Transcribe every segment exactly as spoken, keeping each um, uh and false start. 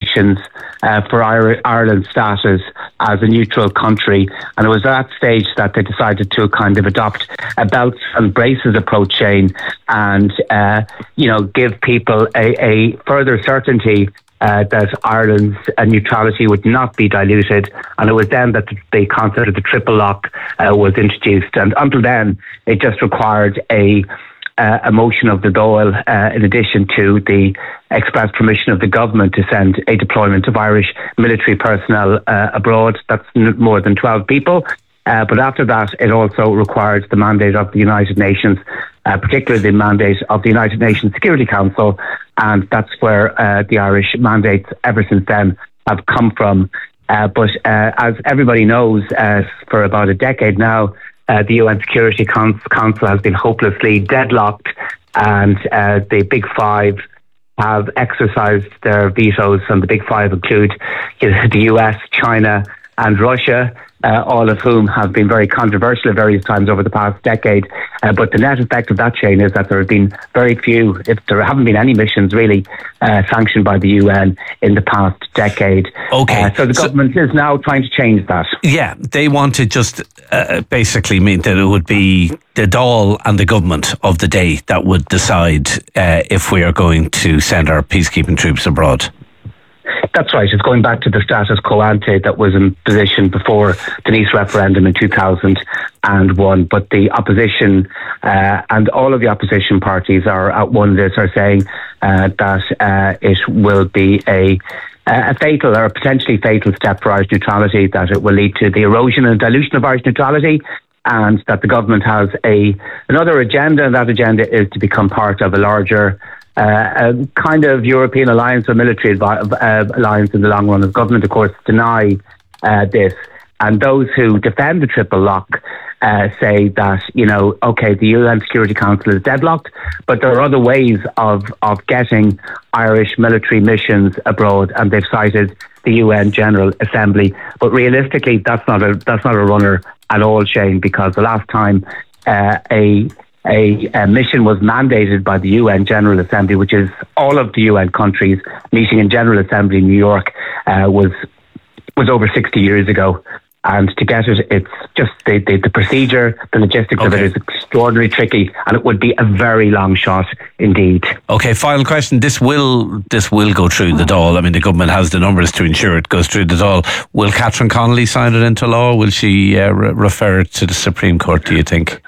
negotiations uh, for Ireland's status as a neutral country. And it was at that stage that they decided to kind of adopt a belts and braces approach, Shane, and, uh, you know, give people a, a further certainty Uh, that Ireland's uh, neutrality would not be diluted, and it was then that the concept of the triple lock uh, was introduced. And until then, it just required a uh, a motion of the Dáil, uh, in addition to the express permission of the government to send a deployment of Irish military personnel uh, abroad. That's n- more than twelve people. Uh, but after that, it also required the mandate of the United Nations, uh, particularly the mandate of the United Nations Security Council. And that's where uh, the Irish mandates ever since then have come from. Uh, but uh, as everybody knows, uh, for about a decade now, uh, the U N Security Council has been hopelessly deadlocked, and uh, the Big Five have exercised their vetoes, and the Big Five include you know, the U S, China and Russia, uh, all of whom have been very controversial at various times over the past decade. Uh, but the net effect of that, Shane, is that there have been very few, if there haven't been any missions really uh, sanctioned by the U N in the past decade. Okay. Uh, so the government so, is now trying to change that. Yeah, they want to just uh, basically mean that it would be the Dáil and the government of the day that would decide uh, if we are going to send our peacekeeping troops abroad. That's right. It's going back to the status quo ante that was in position before the Nice referendum in two thousand one. But the opposition uh, and all of the opposition parties are at one this are saying uh, that uh, it will be a a fatal or a potentially fatal step for Irish neutrality, that it will lead to the erosion and dilution of Irish neutrality, and that the government has a another agenda, and that agenda is to become part of a larger Uh, a kind of European alliance or military advi- uh, alliance in the long run. The government, of course, deny uh, this. And those who defend the triple lock uh, say that, you know, okay, the U N Security Council is deadlocked, but there are other ways of, of getting Irish military missions abroad, and they've cited the U N General Assembly. But realistically, that's not a that's not a runner at all, Shane, because the last time uh, a A, a mission was mandated by the U N General Assembly, which is all of the U N countries meeting in General Assembly in New York, uh, was was over sixty years ago. And to get it, it's just the, the, the procedure, the logistics okay. of it is extraordinarily tricky, and it would be a very long shot indeed. Okay, final question. This will this will go through the Dáil. I mean, the government has the numbers to ensure it goes through the Dáil. Will Catherine Connolly sign it into law? Will she uh, re- refer it to the Supreme Court, do you think?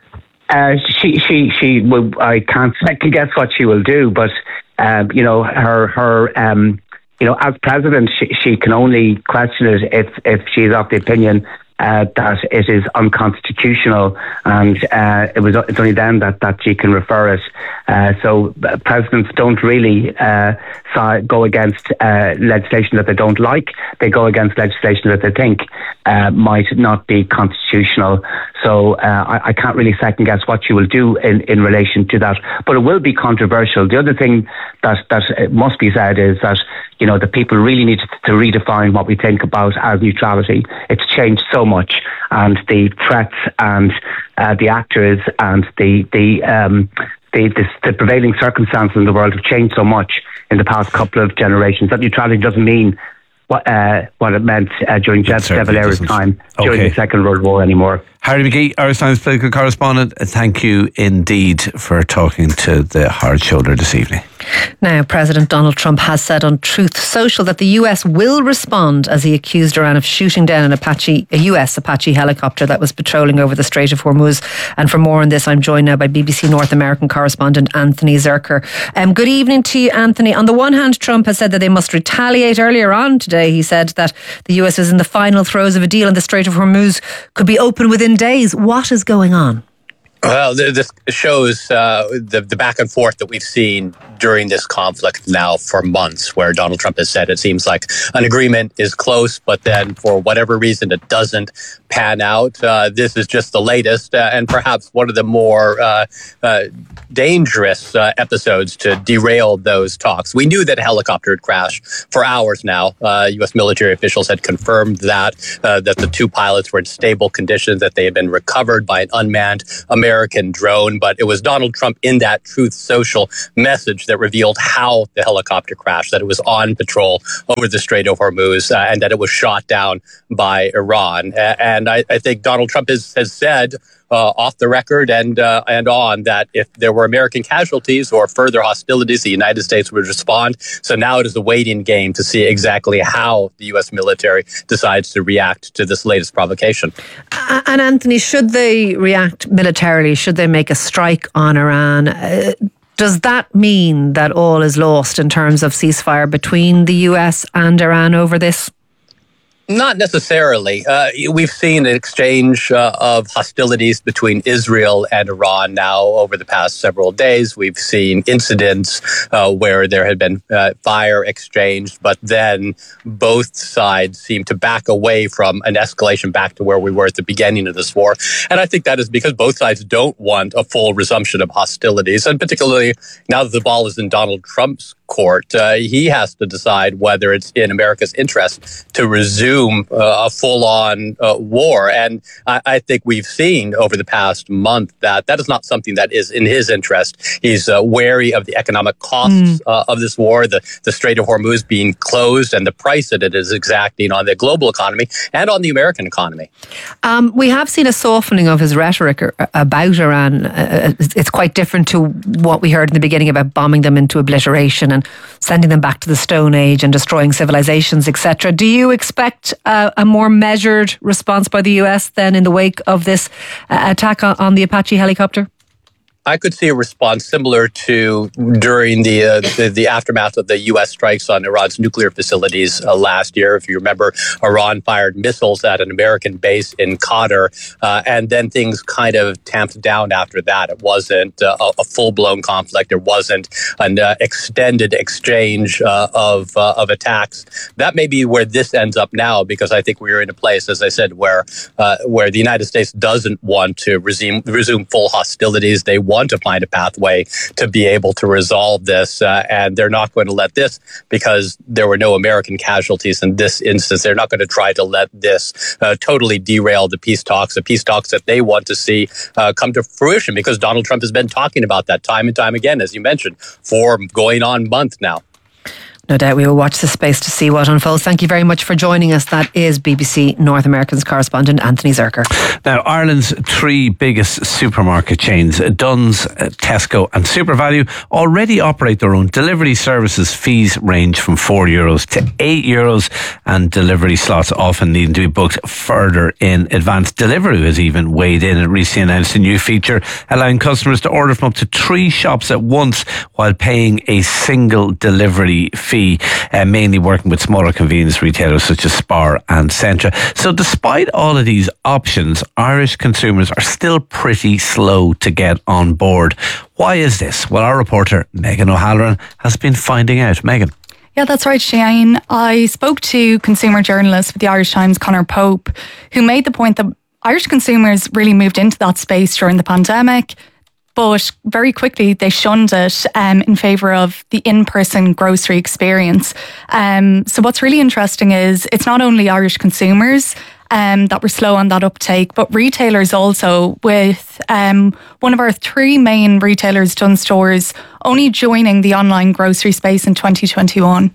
Uh, she, she, she will. I can't second guess what she will do, but um, you know, her, her, um, you know, as president, she, she can only question it if, if she's of the opinion uh, that it is unconstitutional, and uh, it was it's only then that, that she can refer it. Uh, so uh, presidents don't really uh, go against uh, legislation that they don't like. They go against legislation that they think uh, might not be constitutional. So uh, I, I can't really second guess what she will do in, in relation to that. But it will be controversial. The other thing that, that must be said is that, you know, the people really need to, to redefine what we think about as neutrality. It's changed so much, and the threats and uh, the actors and the the um, the, the the prevailing circumstances in the world have changed so much in the past couple of generations that neutrality doesn't mean what uh, what it meant uh, during Jeff De Valera's time during okay. the Second World War anymore. Harry McGee, Irish Times political correspondent, thank you indeed for talking to the Hard Shoulder this evening. Now, President Donald Trump has said on Truth Social that the U S will respond as he accused Iran of shooting down an Apache, a U S Apache helicopter that was patrolling over the Strait of Hormuz. And for more on this, I'm joined now by B B C North American correspondent Anthony Zerker. Um, good evening to you, Anthony. On the one hand, Trump has said that they must retaliate. Earlier on today, he said that the U S is in the final throes of a deal and the Strait of Hormuz could be open within days. What is going on? Well, this shows uh, the, the back and forth that we've seen during this conflict now for months, where Donald Trump has said it seems like an agreement is close, but then for whatever reason it doesn't pan out. Uh, this is just the latest uh, and perhaps one of the more uh, uh, dangerous uh, episodes to derail those talks. We knew that a helicopter had crashed for hours now. Uh, U S military officials had confirmed that, uh, that the two pilots were in stable conditions, that they had been recovered by an unmanned American drone. But it was Donald Trump in that Truth Social message footage that revealed how the helicopter crashed, that it was on patrol over the Strait of Hormuz, uh, and that it was shot down by Iran. Uh, and I, I think Donald Trump has, has said Uh, off the record and uh, and on that if there were American casualties or further hostilities, the United States would respond. So now it is a waiting game to see exactly how the U S military decides to react to this latest provocation. Uh, and Anthony, should they react militarily? Should they make a strike on Iran? Uh, does that mean that all is lost in terms of ceasefire between the U S and Iran over this? Not necessarily. Uh, we've seen an exchange uh, of hostilities between Israel and Iran now over the past several days. We've seen incidents uh, where there had been uh, fire exchanged, but then both sides seem to back away from an escalation back to where we were at the beginning of this war. And I think that is because both sides don't want a full resumption of hostilities. And particularly now that the ball is in Donald Trump's court, uh, he has to decide whether it's in America's interest to resume uh, a full-on uh, war. And I, I think we've seen over the past month that that is not something that is in his interest. He's uh, wary of the economic costs mm. uh, of this war, the, the Strait of Hormuz being closed, and the price that it is exacting on the global economy and on the American economy. Um, we have seen a softening of his rhetoric about Iran. Uh, it's quite different to what we heard in the beginning about bombing them into obliteration and sending them back to the Stone Age and destroying civilizations, et cetera. Do you expect uh, a more measured response by the U S then in the wake of this uh, attack on, on the Apache helicopter? I could see a response similar to during the, uh, the the aftermath of the U S strikes on Iran's nuclear facilities uh, last year. If you remember, Iran fired missiles at an American base in Qatar, uh, and then things kind of tamped down after that. It wasn't uh, a, a full-blown conflict. It wasn't an uh, extended exchange uh, of uh, of attacks. That may be where this ends up now, because I think we're in a place, as I said, where uh, where the United States doesn't want to resume resume full hostilities. They want want to find a pathway to be able to resolve this, uh, and they're not going to let this, because there were no American casualties in this instance, they're not going to try to let this uh, totally derail the peace talks, the peace talks that they want to see uh, come to fruition, because Donald Trump has been talking about that time and time again, as you mentioned, for going on month now. No doubt we will watch this space to see what unfolds. Thank you very much for joining us. That is B B C North America's correspondent Anthony Zurcher. Now, Ireland's three biggest supermarket chains, Dunnes, Tesco and SuperValu, already operate their own delivery services. Fees range from four euros to eight euros, and delivery slots often need to be booked further in advance. Deliveroo has even weighed in and recently announced a new feature allowing customers to order from up to three shops at once while paying a single delivery fee. Uh, mainly working with smaller convenience retailers such as Spar and Centra. So despite all of these options, Irish consumers are still pretty slow to get on board. Why is this? Well, our reporter Megan O'Halloran has been finding out. Megan. Yeah, that's right, Shane. I spoke to consumer journalist with the Irish Times, Conor Pope, who made the point that Irish consumers really moved into that space during the pandemic, but very quickly they shunned it um, in favour of the in-person grocery experience. Um, so what's really interesting is it's not only Irish consumers um, that were slow on that uptake, but retailers also, with um, one of our three main retailers, Dunnes Stores, only joining the online grocery space in twenty twenty-one.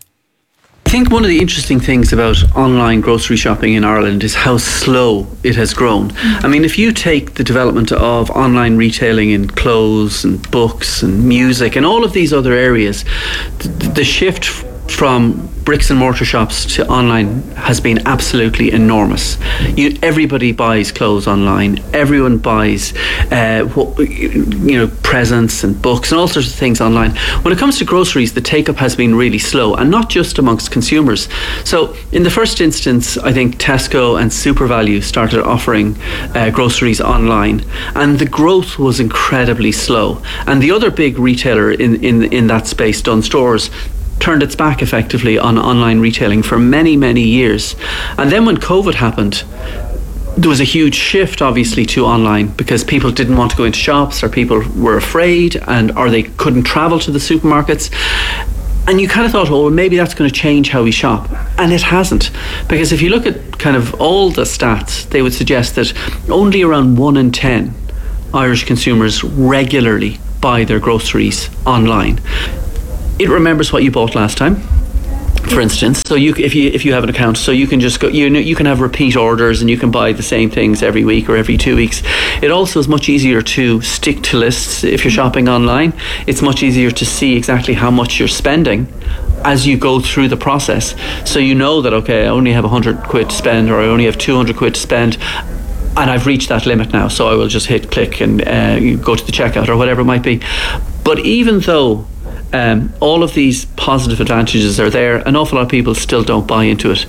I think one of the interesting things about online grocery shopping in Ireland is how slow it has grown. Mm. I mean, if you take the development of online retailing in clothes and books and music and all of these other areas, the, the shift from bricks and mortar shops to online has been absolutely enormous. You, everybody buys clothes online. Everyone buys, uh, you know, presents and books and all sorts of things online. When it comes to groceries, the take-up has been really slow, and not just amongst consumers. So, in the first instance, I think Tesco and SuperValu started offering uh, groceries online, and the growth was incredibly slow. And the other big retailer in in in that space, Dunnes Stores, turned its back effectively on online retailing for many, many years. And then when COVID happened, there was a huge shift, obviously, to online, because people didn't want to go into shops, or people were afraid, and or they couldn't travel to the supermarkets. And you kind of thought, oh, well, maybe that's going to change how we shop. And it hasn't. Because if you look at kind of all the stats, they would suggest that only around one in ten Irish consumers regularly buy their groceries online. It remembers what you bought last time, for instance. So you, if you if you have an account, so you can just go. You know, you can have repeat orders, and you can buy the same things every week or every two weeks. It also is much easier to stick to lists if you're shopping online. It's much easier to see exactly how much you're spending as you go through the process. So you know that, okay, I only have one hundred quid to spend, or I only have two hundred quid to spend, and I've reached that limit now, so I will just hit click and uh, go to the checkout or whatever it might be. But even though um, all of these positive advantages are there, an awful lot of people still don't buy into it.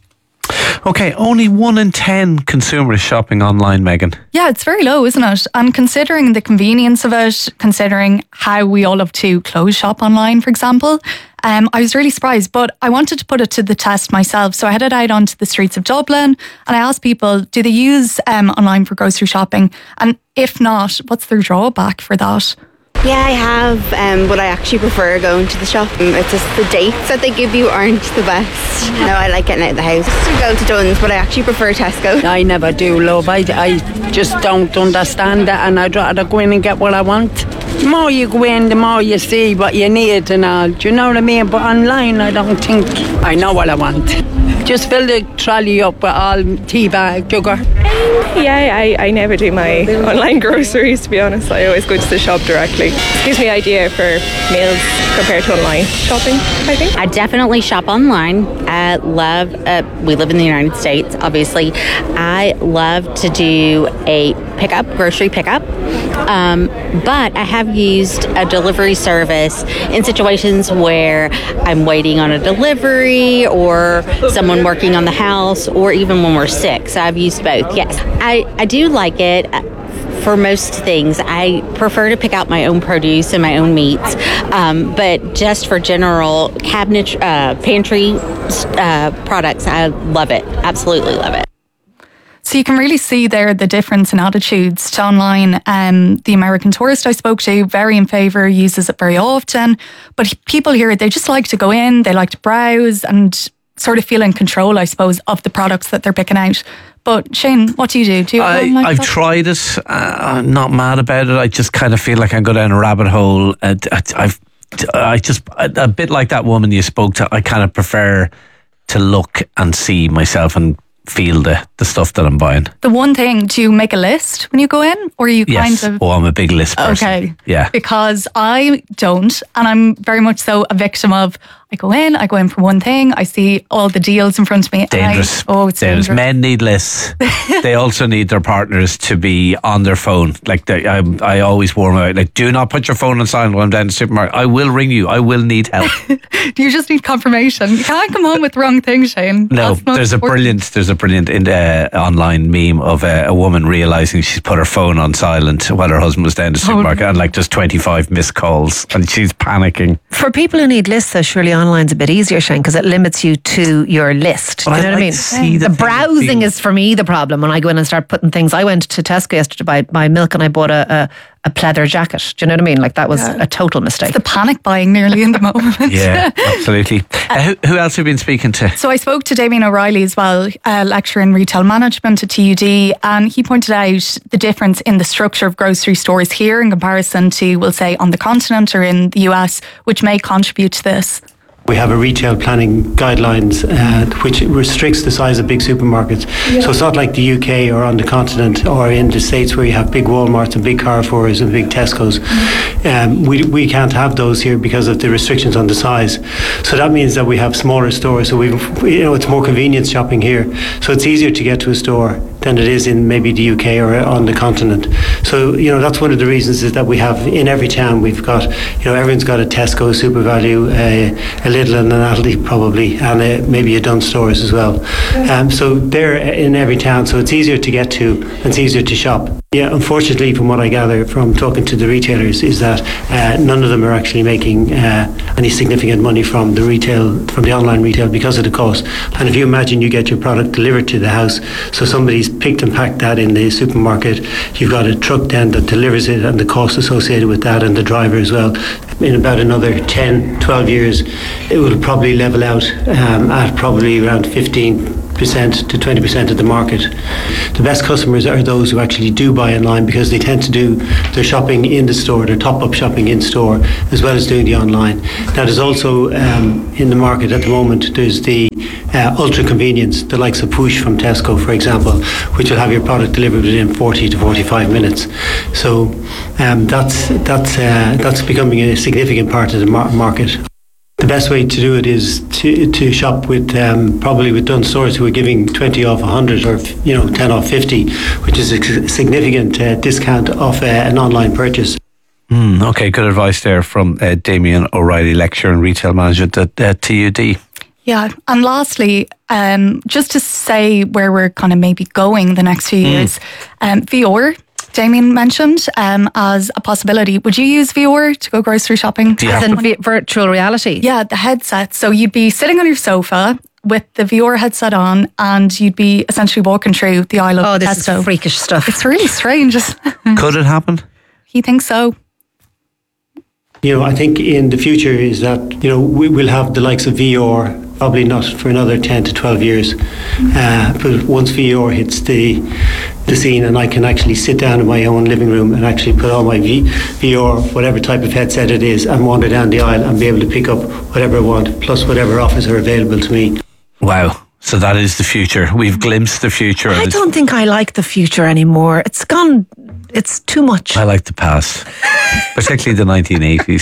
Okay, only one in ten consumers shopping online, Megan. Yeah, it's very low, isn't it? And considering the convenience of it, considering how we all love to clothes shop online, for example, um, I was really surprised. But I wanted to put it to the test myself. So I headed out onto the streets of Dublin and I asked people, do they use um, online for grocery shopping? And if not, what's their drawback for that? Yeah, I have, um, but I actually prefer going to the shop. It's just the dates that they give you aren't the best. No, I like getting out of the house to go to Dunn's, but I actually prefer Tesco. I never do, love. I, I just don't understand it, and I'd rather go in and get what I want. The more you go in, the more you see what you need and all. Do you know what I mean? But online, I don't think I know what I want. Just fill the trolley up with all tea bag, sugar. Yeah, I, I never do my online groceries, to be honest. I always go to the shop directly. It gives me an idea for meals compared to online shopping, I think. I definitely shop online. I love, uh, we live in the United States, obviously. I love to do a pickup, grocery pickup. Um, but I have used a delivery service in situations where I'm waiting on a delivery or someone working on the house, or even when we're sick. So I've used both, yes. I, I do like it. For most things, I prefer to pick out my own produce and my own meats. Um, but just for general cabinet, uh, pantry uh, products, I love it. Absolutely love it. So you can really see there the difference in attitudes to online. Um, the American tourist I spoke to, very in favour, uses it very often. But people here, they just like to go in, they like to browse and sort of feel in control, I suppose, of the products that they're picking out. But Shane, what do you do? Do you I, like I've that? tried it. Uh, I'm not mad about it. I just kind of feel like I go down a rabbit hole. Uh, I, I've, I just, a, a bit like that woman you spoke to, I kind of prefer to look and see myself and feel the, the stuff that I'm buying. The one thing, do you make a list when you go in? Or are you yes. kind of... Oh, I'm a big list person. Okay. Yeah. Because I don't, and I'm very much so a victim of, I go in, I go in for one thing, I see all the deals in front of me. Dangerous. I, oh, it's dangerous. dangerous. Men need lists. They also need their partners to be on their phone. Like they, I, I always warn them out. Like, do not put your phone on silent while I'm down the supermarket. I will ring you. I will need help. You just need confirmation. You can't come home with the wrong thing, Shane. No, there's important. a brilliant, there's a brilliant in, uh, online meme of uh, a woman realising she's put her phone on silent while her husband was down the supermarket, oh, and like just twenty-five missed calls, and she's panicking. For people who need lists, though, surely online's a bit easier, Shane, because it limits you to your list. Do you well, know I'd what I like mean? to see the the browsing is for me the problem when I go in and start putting things. I went to Tesco yesterday to buy my milk and I bought a, a, a pleather jacket. Do you know what I mean? Like that was yeah. a total mistake. It's the panic buying nearly in the moment. Yeah, absolutely. Uh, who, who else have you been speaking to? So I spoke to Damien O'Reilly as well, a lecturer in retail management at T U D, and he pointed out the difference in the structure of grocery stores here in comparison to, we'll say, on the continent or in the U S, which may contribute to this. We have a retail planning guidelines uh, which restricts the size of big supermarkets. Yeah. So it's not like the U K or on the continent or in the States where you have big Walmarts and big Carrefours and big Tesco's. Mm-hmm. Um, we we can't have those here because of the restrictions on the size. So that means that we have smaller stores. So we, you know, it's more convenience shopping here. So it's easier to get to a store than it is in maybe the U K or on the continent. So, you know, that's one of the reasons is that we have in every town we've got, you know, everyone's got a Tesco, Super Value, a, a Lidl and an Aldi probably, and a, maybe a Dunnes Stores as well. Um, so they're in every town, so it's easier to get to and it's easier to shop. Yeah, unfortunately, from what I gather from talking to the retailers, is that uh, none of them are actually making uh, any significant money from the retail, from the online retail, because of the cost. And if you imagine you get your product delivered to the house, so somebody's picked and packed that in the supermarket, you've got a truck then that delivers it, and the cost associated with that, and the driver as well. In about another ten, twelve years, it will probably level out um, at probably around fifteen percent to twenty percent of the market. The best customers are those who actually do buy online, because they tend to do their shopping in the store, their top-up shopping in store, as well as doing the online. Now, there's also um, in the market at the moment, there's the uh, ultra convenience, the likes of Push from Tesco, for example, which will have your product delivered within forty to forty-five minutes. So um, that's that's uh, that's becoming a significant part of the mar- market. The best way to do it is to to shop with um, probably with Dunnes Stores, who are giving twenty off one hundred, or you know ten off fifty, which is a significant uh, discount off uh, an online purchase. Mm, okay, good advice there from uh, Damien O'Reilly, lecturer in retail management at uh, T U D. Yeah, and lastly, um, just to say where we're kind of maybe going the next few mm. years, um, V R. Damien mentioned um, as a possibility. Would you use V R to go grocery shopping? As in v- virtual reality? Yeah, the headset. So you'd be sitting on your sofa with the V R headset on, and you'd be essentially walking through the aisle of Oh, this Tesco. is freakish stuff. It's really strange. Could it happen? He thinks so. You know, I think in the future is that, you know, we will have the likes of V R, probably not for another ten to twelve years. Uh, but once V R hits the the scene, and I can actually sit down in my own living room and actually put on my v, VR, whatever type of headset it is, and wander down the aisle and be able to pick up whatever I want, plus whatever offers are available to me. Wow. So that is the future. We've glimpsed the future. I don't think I like the future anymore. It's gone, it's too much. I like the past, particularly the nineteen eighties.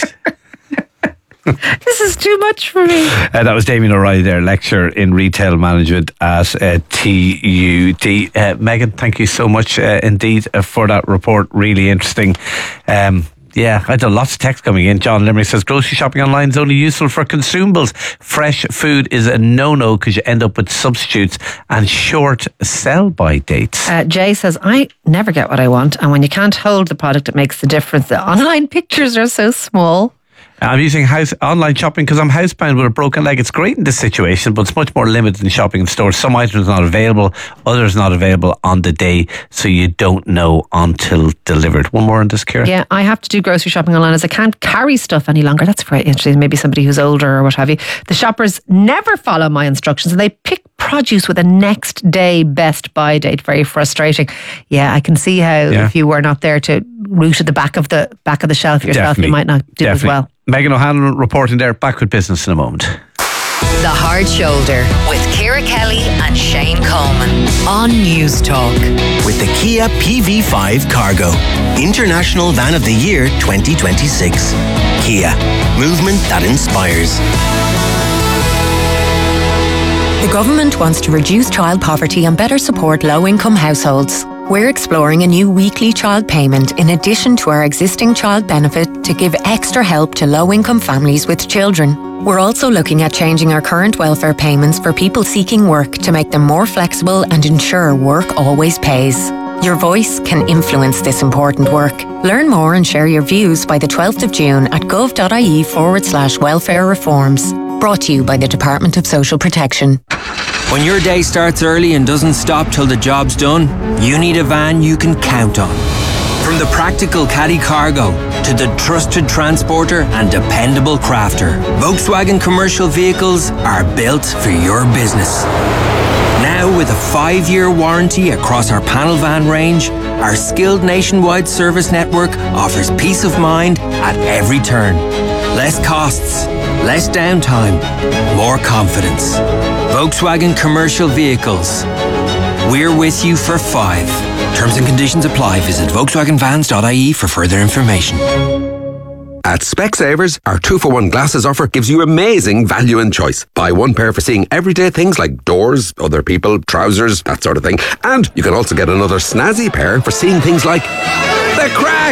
This is too much for me. Uh, that was Damien O'Reilly there, lecturer in retail management at uh, T U D. Uh, Megan, thank you so much uh, indeed uh, for that report. Really interesting. Um, Yeah, I had lots of text coming in. John Limerick says, grocery shopping online is only useful for consumables. Fresh food is a no-no because you end up with substitutes and short sell-by dates. Uh, Jay says, I never get what I want, and when you can't hold the product, it makes the difference. The online pictures are so small. I'm using house online shopping because I'm housebound with a broken leg. It's great in this situation, but it's much more limited than shopping in stores. Some items are not available, others not available on the day, so you don't know until delivered. One more on this, Ciara? Yeah, I have to do grocery shopping online as I can't carry stuff any longer. That's very interesting. Maybe somebody who's older or what have you. The shoppers never follow my instructions and they pick produce with a next day best buy date. Very frustrating. Yeah, I can see how yeah. if you were not there to root at the back of the back of the shelf yourself, Definitely. you might not do Definitely. as well. Megan O'Hanlon reporting there. Back with business in a moment. The Hard Shoulder with Ciara Kelly and Shane Coleman on News Talk. With the Kia P V five Cargo, International Van of the Year twenty twenty-six. Kia, movement that inspires. The government wants to reduce child poverty and better support low-income households. We're exploring a new weekly child payment in addition to our existing child benefit to give extra help to low-income families with children. We're also looking at changing our current welfare payments for people seeking work to make them more flexible and ensure work always pays. Your voice can influence this important work. Learn more and share your views by the twelfth of June at gov.ie forward slash welfare reforms. Brought to you by the Department of Social Protection. When your day starts early and doesn't stop till the job's done, you need a van you can count on. From the practical Caddy Cargo to the trusted transporter and dependable crafter, Volkswagen commercial vehicles are built for your business. Now with a five-year warranty across our panel van range, our skilled nationwide service network offers peace of mind at every turn. Less costs, less downtime, more confidence. Volkswagen commercial vehicles. We're with you for five. Terms and conditions apply. Visit Volkswagen Vans dot I E for further information. At Specsavers, our two for one glasses offer gives you amazing value and choice. Buy one pair for seeing everyday things like doors, other people, trousers, that sort of thing. And you can also get another snazzy pair for seeing things like the crack.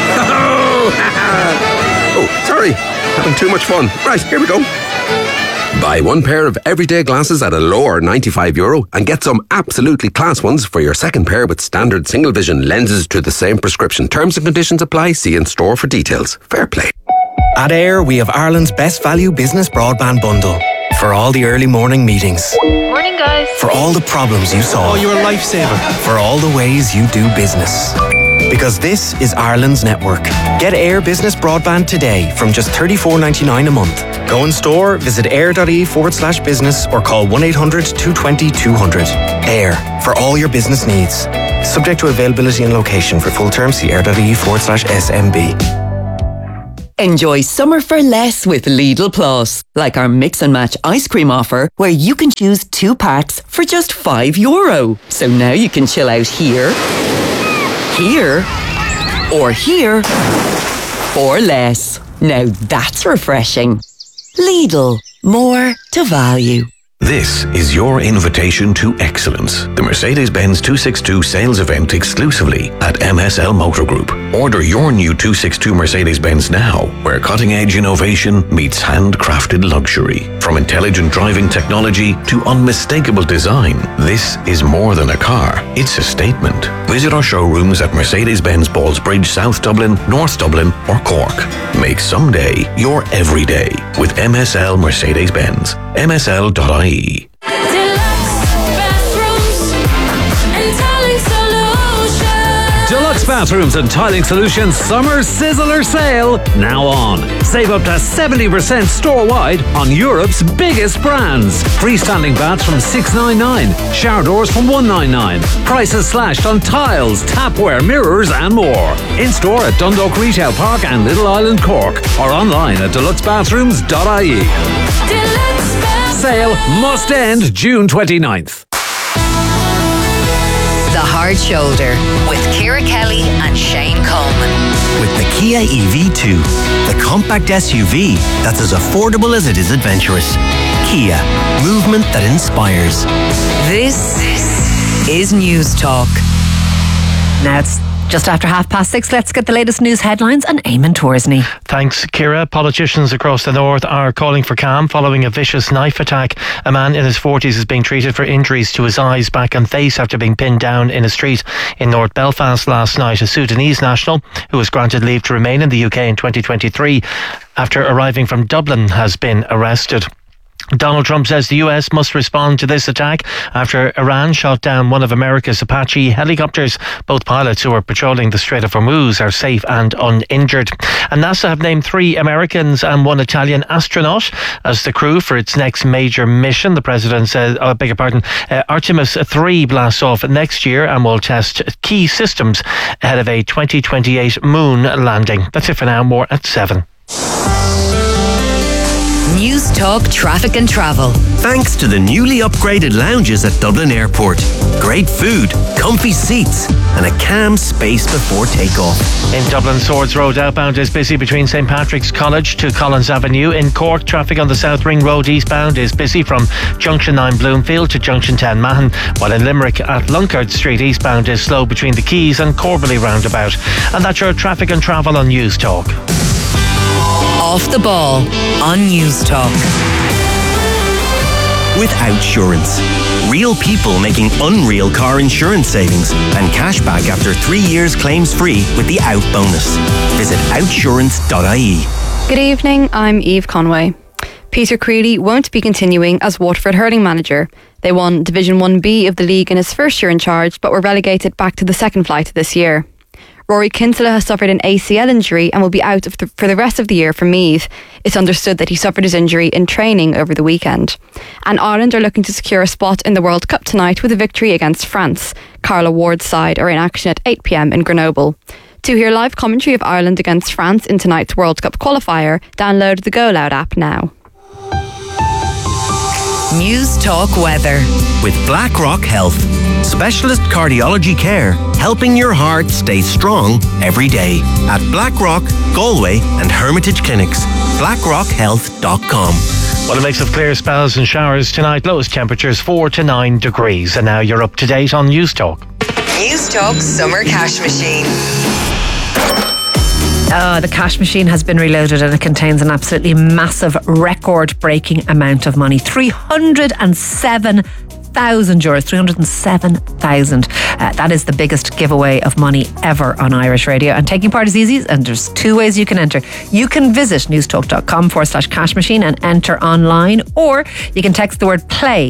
Oh, sorry. Having too much fun. Right, here we go. Buy one pair of everyday glasses at a lower ninety-five euro and get some absolutely class ones for your second pair with standard single vision lenses to the same prescription. Terms and conditions apply. See in store for details. Fair play. At Air, we have Ireland's best value business broadband bundle. For all the early morning meetings. Morning, guys. For all the problems you solve. Oh, you're a lifesaver. For all the ways you do business. Because this is Ireland's network. Get Air Business Broadband today from just thirty-four ninety-nine a month. Go in store, visit air.ie forward slash business or call one eight hundred two two zero two hundred. Air, for all your business needs. Subject to availability and location. For full terms, see air.ie forward slash SMB. Enjoy summer for less with Lidl Plus. Like our mix and match ice cream offer, where you can choose two packs for just five euro. So now you can chill out here, here, or here, for less. Now that's refreshing. Lidl, more to value. This is your invitation to excellence. The Mercedes-Benz two sixty-two sales event exclusively at M S L Motor Group. Order your new two sixty-two Mercedes-Benz now, where cutting-edge innovation meets handcrafted luxury. From intelligent driving technology to unmistakable design, this is more than a car. It's a statement. Visit our showrooms at Mercedes-Benz Ballsbridge, South Dublin, North Dublin or Cork. Make someday your everyday with M S L Mercedes-Benz. M S L dot I E. Deluxe Bathrooms and Tiling Solutions Summer Sizzler Sale now on. Save up to seventy percent store-wide on Europe's biggest brands. Freestanding baths from six ninety-nine, shower doors from one ninety-nine. Prices slashed on tiles, tapware, mirrors and more. In-store at Dundalk Retail Park and Little Island Cork or online at deluxe bathrooms dot I E. Sale must end June twenty-ninth. The Hard Shoulder with Ciara Kelly and Shane Coleman. With the Kia E V two, the compact S U V that's as affordable as it is adventurous. Kia, movement that inspires. This is News Talk. Now it's just after half past six. Let's get the latest news headlines and Eamon Torsney. Thanks, Ciara. Politicians across the north are calling for calm following a vicious knife attack. A man in his forties is being treated for injuries to his eyes, back and face after being pinned down in a street in North Belfast last night. A Sudanese national who was granted leave to remain in the U K in twenty twenty-three after arriving from Dublin has been arrested. Donald Trump says the U S must respond to this attack after Iran shot down one of America's Apache helicopters. Both pilots who were patrolling the Strait of Hormuz are safe and uninjured. And NASA have named three Americans and one Italian astronaut as the crew for its next major mission. The president said, oh, I beg your pardon, uh, Artemis three blasts off next year and will test key systems ahead of a twenty twenty-eight moon landing. That's it for now. More at seven. News Talk Traffic and Travel. Thanks to the newly upgraded lounges at Dublin Airport. Great food, comfy seats and a calm space before takeoff. In Dublin, Swords Road outbound is busy between St Patrick's College to Collins Avenue. In Cork, traffic on the South Ring Road eastbound is busy from Junction nine Bloomfield to Junction ten Mahon, while in Limerick at Lunkard Street eastbound is slow between the Quays and Corbally roundabout. And that's your traffic and travel on News Talk. Off the ball on News Talk. With Outsurance. Real people making unreal car insurance savings and cash back after three years claims free with the Out bonus. Visit outsurance dot I E. Good evening, I'm Eve Conway. Peter Creeley won't be continuing as Waterford hurling manager. They won Division one B of the league in his first year in charge, but were relegated back to the second flight this year. Rory Kinsella has suffered an A C L injury and will be out of the, for the rest of the year for Meath. It's understood that he suffered his injury in training over the weekend. And Ireland are looking to secure a spot in the World Cup tonight with a victory against France. Carla Ward's side are in action at eight p m in Grenoble. To hear live commentary of Ireland against France in tonight's World Cup qualifier, download the Go Loud app now. News Talk Weather. With BlackRock Health. Specialist cardiology care, helping your heart stay strong every day. At BlackRock, Galway and Hermitage Clinics. blackrock health dot com. Well, a mix of clear spells and showers tonight. Lowest temperatures four to nine degrees. And now you're up to date on News Talk. News Talk Summer Cash Machine. Uh, the cash machine has been reloaded and it contains an absolutely massive, record-breaking amount of money. three hundred seven thousand euros, three hundred seven thousand. Uh, that is the biggest giveaway of money ever on Irish Radio. And taking part is easy, and there's two ways you can enter. You can visit newstalk.com forward slash cash machine and enter online, or you can text the word play to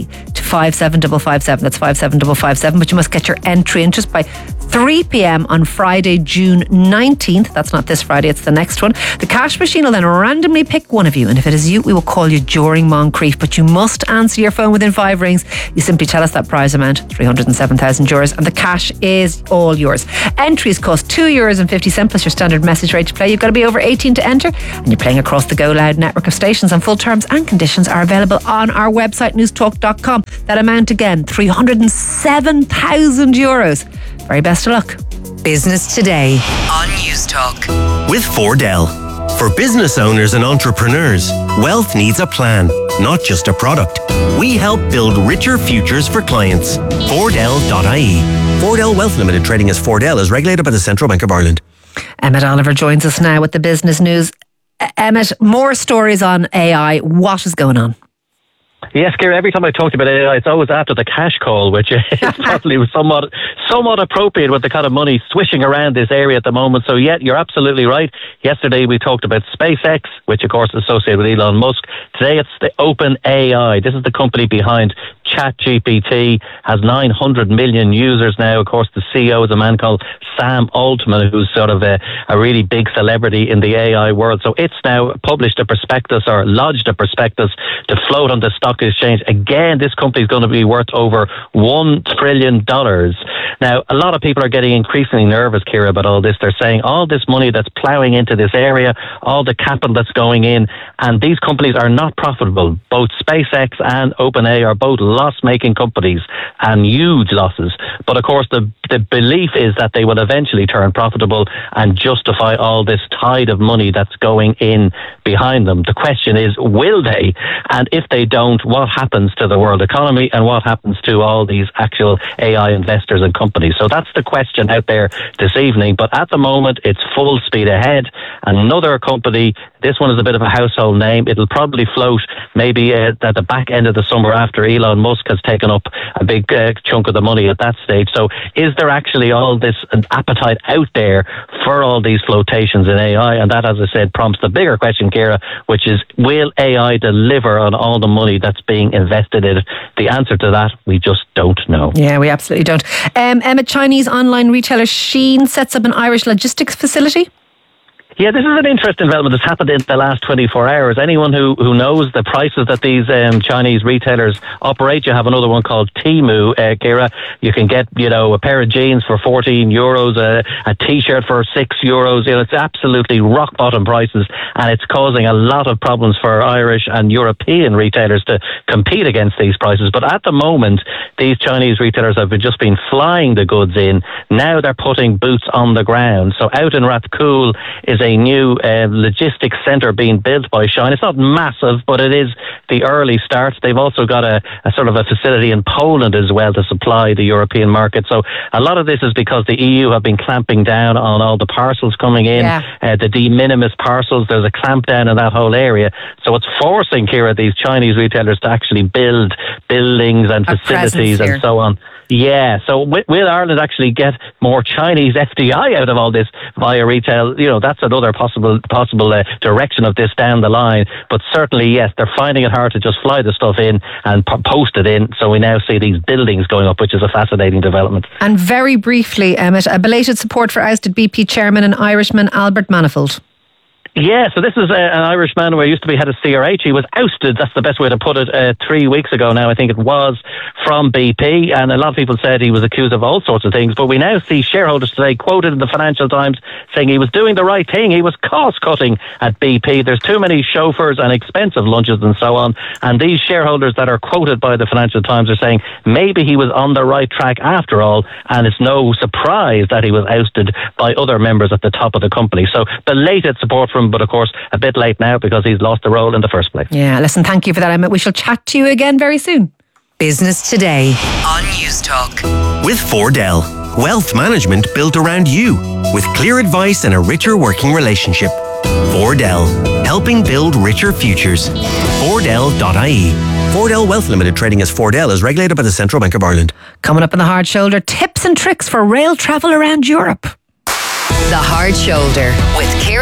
five seven five five seven. That's five seven five five seven. But you must get your entry in just by three p.m. on Friday, June nineteenth. That's not this Friday, it's the next one. The cash machine will then randomly pick one of you, and if it is you, we will call you during Moncrief. But you must answer your phone within five rings. You simply tell us that prize amount, three hundred seven thousand euros, and the cash is all yours. Entries cost two euros and fifty cents plus your standard message rate to play. You've got to be over eighteen to enter, and you're playing across the Go Loud network of stations, and full terms and conditions are available on our website, newstalk dot com. That amount again, three hundred seven thousand euros. Very best of luck. Business Today on News Talk. With Fordell. For business owners and entrepreneurs, wealth needs a plan, not just a product. We help build richer futures for clients. Fordell dot I E. Fordell Wealth Limited, trading as Fordell, is regulated by the Central Bank of Ireland. Emmett Oliver joins us now with the business news. Emmett, more stories on A I. What is going on? Yes, Ciara, every time I talk about A I, it's always after the cash call, which is probably somewhat somewhat appropriate with the kind of money swishing around this area at the moment. So, yeah, you're absolutely right. Yesterday we talked about SpaceX, which of course is associated with Elon Musk. Today it's the OpenAI. This is the company behind ChatGPT, has nine hundred million users now. Of course, the C E O is a man called Sam Altman, who's sort of a, a really big celebrity in the A I world. So it's now published a prospectus, or lodged a prospectus, to float on the stock exchange. Again, this company is going to be worth over one trillion dollars. Now, a lot of people are getting increasingly nervous, Ciara, about all this. They're saying all this money that's ploughing into this area, all the capital that's going in, and these companies are not profitable. Both SpaceX and OpenAI are both loss-making companies, and huge losses. But of course, the, the belief is that they will eventually turn profitable and justify all this tide of money that's going in behind them. The question is, will they? And if they don't, what happens to the world economy, and what happens to all these actual A I investors and companies? So that's the question out there this evening. But at the moment, it's full speed ahead. Another company, this one is a bit of a household name. It'll probably float maybe uh, at the back end of the summer after Elon Musk has taken up a big uh, chunk of the money at that stage. So is there actually all this an appetite out there for all these flotations in A I? And that, as I said, prompts the bigger question, Ciara, which is, will A I deliver on all the money that's being invested in it? The answer to that, we just don't know. Yeah, we absolutely don't. Um, Emma, Chinese online retailer Shein sets up an Irish logistics facility. Yeah, this is an interesting development that's happened in the last twenty-four hours. Anyone who, who knows the prices that these um, Chinese retailers operate, you have another one called Temu, uh, Ciara. You can get, you know, a pair of jeans for fourteen euros, a, a t-shirt for six euros. You know, it's absolutely rock bottom prices, and it's causing a lot of problems for Irish and European retailers to compete against these prices. But at the moment, these Chinese retailers have just been flying the goods in. Now they're putting boots on the ground. So out in Rathcoole is a new uh, logistics centre being built by Shein. It's not massive, but it is the early start. They've also got a, a sort of a facility in Poland as well to supply the European market. So a lot of this is because the E U have been clamping down on all the parcels coming in, yeah. uh, the de minimis parcels. There's a clamp down in that whole area. So it's forcing, Ciara, these Chinese retailers to actually build buildings and a facilities and so on. Yeah, so will, will Ireland actually get more Chinese F D I out of all this via retail? You know, that's another possible possible uh, direction of this down the line. But certainly, yes, they're finding it hard to just fly the stuff in and p- post it in. So we now see these buildings going up, which is a fascinating development. And very briefly, Emmett, a belated support for ousted B P chairman and Irishman Albert Manifold. Yeah, so this is a, an Irishman who used to be head of C R H. He was ousted, that's the best way to put it, uh, three weeks ago now, I think it was, from B P. And a lot of people said he was accused of all sorts of things. But we now see shareholders today quoted in the Financial Times saying he was doing the right thing. He was cost-cutting at B P. There's too many chauffeurs and expensive lunches and so on. And these shareholders that are quoted by the Financial Times are saying maybe he was on the right track after all. And it's no surprise that he was ousted by other members at the top of the company. So belated support from, but of course a bit late now because he's lost the role in the first place. Yeah, listen, thank you for that, Emmett. We shall chat to you again very soon. Business Today on News Talk. With Fordell, wealth management built around you, with clear advice and a richer working relationship. Fordell, helping build richer futures. Fordell dot I E. Fordell Wealth Limited, trading as Fordell, is regulated by the Central Bank of Ireland. Coming up in the Hard Shoulder, tips and tricks for rail travel around Europe. The Hard Shoulder with Ciara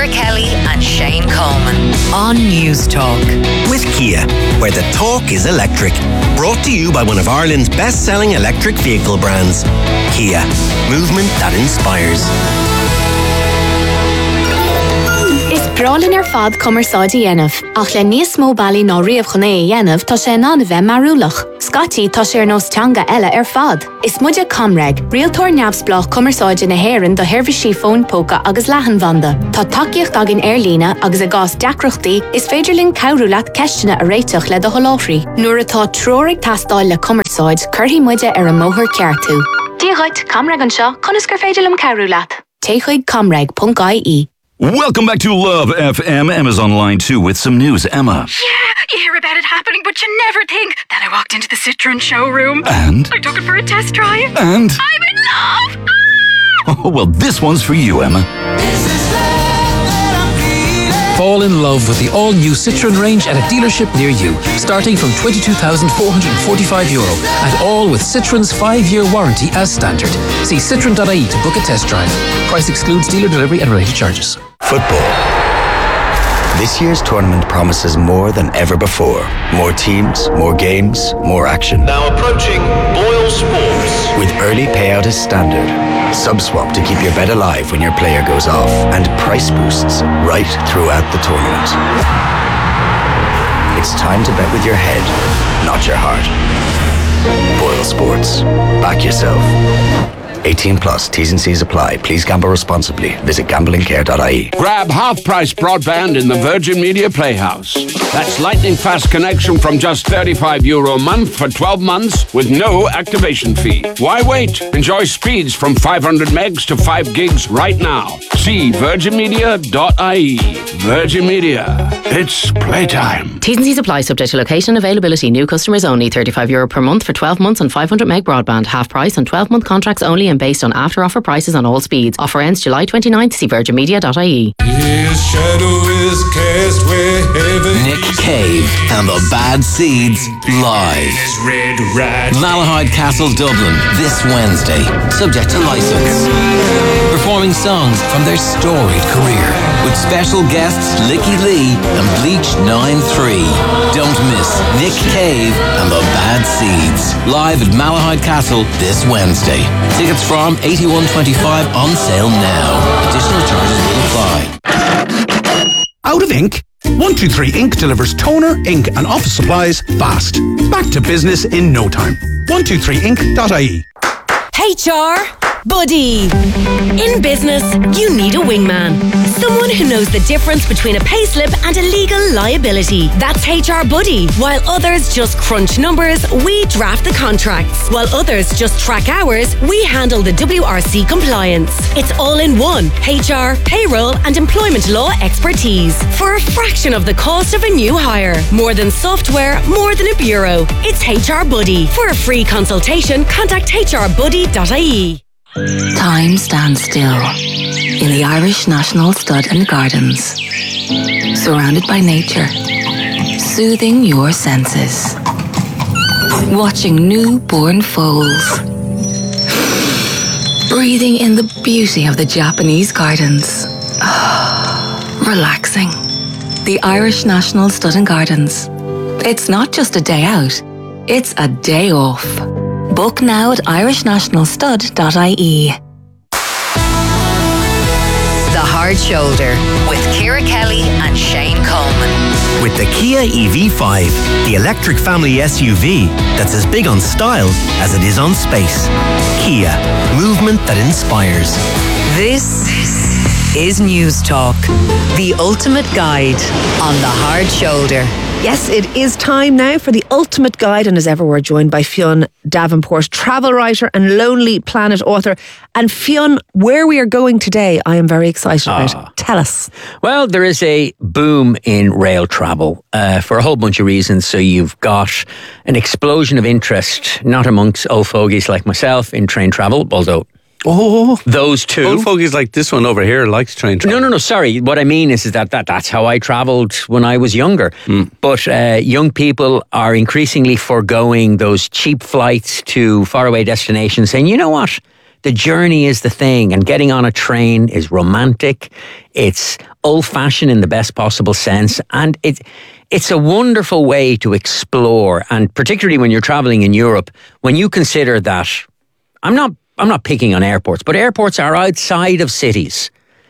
Ciara Kelly and Shane Coleman on News Talk. With Kia, where the talk is electric. Brought to you by one of Ireland's best-selling electric vehicle brands. Kia, movement that inspires. Is bralin ar fad cumarsáidí dhéanamh, ach le níos mó bailí ná riamh chuné dhéanamh tá sé ná bheith marúlach. Scotty tá sé ar nós teanga eile ar fad. Is muide Comreg, rialtóir neamhsplach cumarsáide na hÉireann do Hirvisí phone póca agus leathanbhanda. Tá takeíocht agin airlína agus a gás deacreachtaí is féidirlinn cabhrúlaat ceistena a réiteach le do choláthraí. Nuair atá tróraigh tastáil le cumarsáid, curthaí muide ar a móthar ceartú. Díghait Comreg an seo, conas gur féidirlim cabhrúlaat. Téchuig comreg dot I E. Welcome back to Love F M. Emma's on line two with some news. Emma. Yeah, you hear about it happening, but you never think that I walked into the Citroen showroom. And? I took it for a test drive. And? I'm in love! Oh, well, this one's for you, Emma. Fall in love with the all-new Citroen range at a dealership near you, starting from twenty-two thousand four hundred forty-five euro, and all with Citroen's five-year warranty as standard. See citroen dot I E to book a test drive. Price excludes dealer delivery and related charges. Football. This year's tournament promises more than ever before. More teams, more games, more action. Now approaching Boyle Sports. With early payout as standard, SubSwap to keep your bet alive when your player goes off, and price boosts right throughout the tournament. It's time to bet with your head, not your heart. Boyle Sports. Back yourself. eighteen plus, T's and C's apply. Please gamble responsibly. Visit gambling care dot I E. Grab half-price broadband in the Virgin Media Playhouse. That's lightning-fast connection from just thirty-five euro a month for twelve months with no activation fee. Why wait? Enjoy speeds from five hundred megs to five gigs right now. See virgin media dot I E. Virgin Media. It's playtime. T's and C's apply, subject to location availability. New customers only. thirty-five euro per month for twelve months on five hundred meg broadband. Half price on twelve month contracts only and based on after offer prices on all speeds. Offer ends July twenty-ninth. See virgin media dot I E. His shadow is cast where heaven Nick Cave and the Bad Seeds live. Red Rat. Malahide Castle, Dublin, this Wednesday. Subject to licence. Performing songs from their storied career with special guests Licky Lee and Bleach nine three. Don't miss Nick Cave and the Bad Seeds live at Malahide Castle this Wednesday. Tickets from eighty-one twenty-five on sale now. Additional charges will apply. Out of ink? one two three Ink delivers toner, ink and office supplies fast. Back to business in no time. one two three ink dot I E. H R Buddy. In business, you need a wingman. Someone who knows the difference between a payslip and a legal liability. That's H R Buddy. While others just crunch numbers, we draft the contracts. While others just track hours, we handle the W R C compliance. It's all in one. H R, payroll and employment law expertise. For a fraction of the cost of a new hire. More than software, more than a bureau. It's H R Buddy. For a free consultation, contact h r buddy dot I E. Time stands still in the Irish National Stud and Gardens, surrounded by nature, soothing your senses, watching newborn foals, breathing in the beauty of the Japanese gardens, relaxing. The Irish National Stud and Gardens. It's not just a day out, it's a day off. Book now at irish national stud dot I E. The Hard Shoulder with Ciara Kelly and Shane Coleman. With the Kia E V five, the electric family S U V that's as big on style as it is on space. Kia, movement that inspires. This is News Talk, the ultimate guide on the Hard Shoulder. Yes, it is time now for the ultimate guide, and as ever we're joined by Fionn Davenport, travel writer and Lonely Planet author. And Fionn, where we are going today, I am very excited ah. about. Tell us. Well, there is a boom in rail travel uh, for a whole bunch of reasons. So you've got an explosion of interest, not amongst old fogies like myself, in train travel, although Oh, those two. Old fogies like this one over here likes train travel. No, no, no, sorry. What I mean is, is that, that that's how I travelled when I was younger. Mm. But uh, young people are increasingly foregoing those cheap flights to faraway destinations, saying, you know what? The journey is the thing, and getting on a train is romantic. It's old-fashioned in the best possible sense, and it, it's a wonderful way to explore, and particularly when you're travelling in Europe, when you consider that, I'm not, I'm not picking on airports, but airports are outside of cities.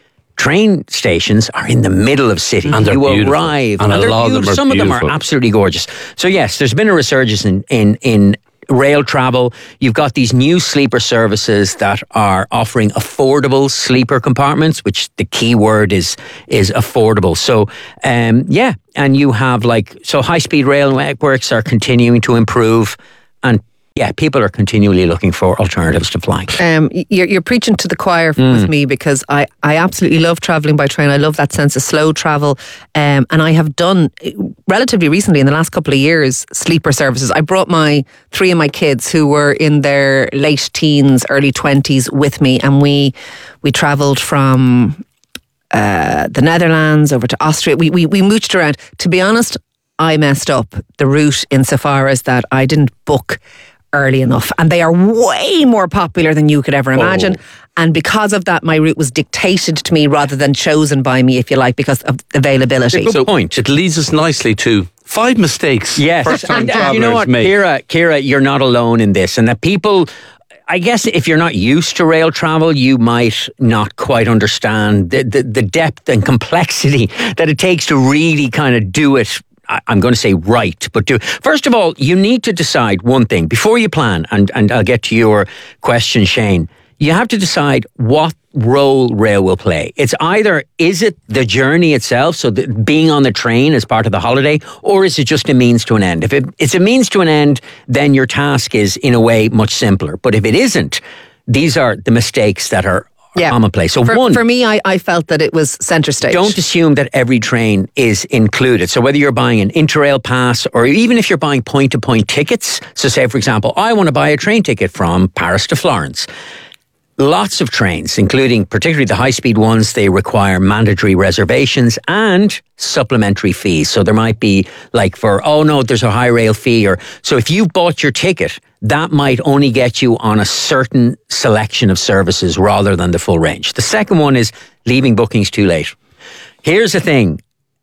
Train stations are in the middle of cities. And they're you beautiful. arrive. And, and a lot of them are some beautiful. of them are absolutely gorgeous. So yes, there's been a resurgence in, in, in rail travel. You've got these new sleeper services that are offering affordable sleeper compartments, which the key word is is affordable. So um, yeah, and you have like, so high-speed rail networks are continuing to improve, and yeah, people are continually looking for alternatives to flying. Um, you're, you're preaching to the choir Mm. with me, because I, I absolutely love travelling by train. I love that sense of slow travel. Um, and I have done, relatively recently, in the last couple of years, sleeper services. I brought my three of my kids who were in their late teens, early twenties with me, and we we travelled from uh, the Netherlands over to Austria. We, we, we mooched around. To be honest, I messed up the route insofar as that I didn't book early enough, and they are way more popular than you could ever imagine. Oh. And because of that, my route was dictated to me rather than chosen by me, if you like, because of availability. Good point. It leads us nicely to five mistakes. Yes, first-time and, and you know what, make. Kira, Kira, you're not alone in this, and that people, I guess, if you're not used to rail travel, you might not quite understand the the, the depth and complexity that it takes to really kind of do it. I'm going to say right, but do. First of all, you need to decide one thing before you plan, and, and I'll get to your question, Shane. You have to decide what role rail will play. It's either, is it the journey itself, so the, being on the train as part of the holiday, or is it just a means to an end? If it, it's a means to an end, then your task is, in a way, much simpler. But if it isn't, these are the mistakes that are Yeah. commonplace. So for, one, for me, I, I felt that it was centre stage. Don't assume that every train is included. So whether you're buying an Interrail pass, or even if you're buying point-to-point tickets, so say, for example, I want to buy a train ticket from Paris to Florence. Lots of trains, including particularly the high-speed ones, they require mandatory reservations and supplementary fees. So there might be like for, oh no, there's a high rail fee. Or so if you bought your ticket, that might only get you on a certain selection of services rather than the full range. The second one is leaving bookings too late. Here's the thing.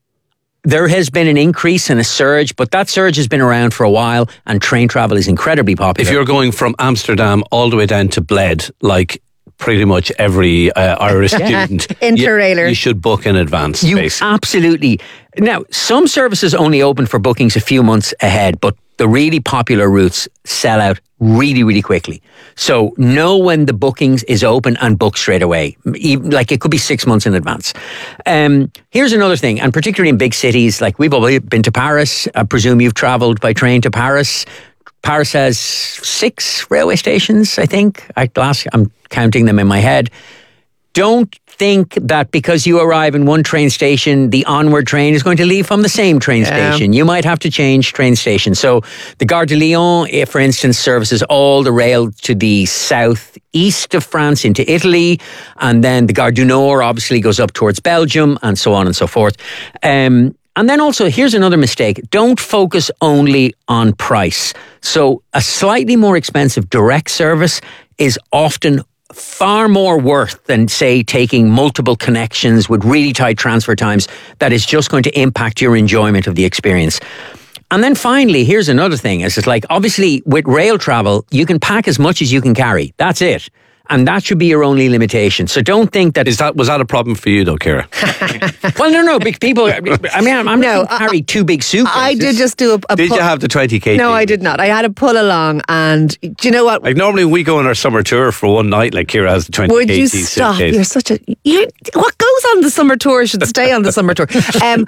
There has been an increase and a surge, but that surge has been around for a while, and train travel is incredibly popular. If you're going from Amsterdam all the way down to Bled, like pretty much every uh, Irish student, Interrailer. You, you should book in advance. You basically. absolutely. Now, some services only open for bookings a few months ahead, but the really popular routes sell out really, really quickly. So know when the bookings is open and book straight away. Even, like it could be six months in advance. Um, here's another thing, and particularly in big cities, like we've all been to Paris. I presume you've travelled by train to Paris. Paris has six railway stations, I think. I, last, I'm counting them in my head. Don't think that because you arrive in one train station, the onward train is going to leave from the same train Yeah. station. You might have to change train station. So the Gare de Lyon, eh, for instance, services all the rail to the southeast of France into Italy. And then the Gare du Nord obviously goes up towards Belgium, and so on and so forth. Um, and then also, here's another mistake. Don't focus only on price. So a slightly more expensive direct service is often far more worth than, say, taking multiple connections with really tight transfer times that is just going to impact your enjoyment of the experience. And then finally, here's another thing. Is it's like, obviously, with rail travel, you can pack as much as you can carry. That's it. And that should be your only limitation. So don't think that... Is that was that a problem for you, though, Kira? Well, no, no. Big people... I mean, I'm, I'm No, not carry two big suitcases. I did just do a, a Did pull- you have the twenty kilograms? No, I did not. I had a pull along, and do you know what? Like normally we go on our summer tour for one night, like Kira has the twenty Would you kilograms stop? suitcase. You're such a. You, what goes on the summer tour should stay on the summer tour. Um,